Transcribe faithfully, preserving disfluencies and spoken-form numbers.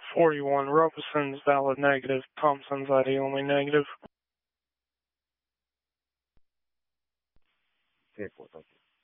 forty-one, Robeson's valid negative, Thompson's I D only negative. ten four, thank you.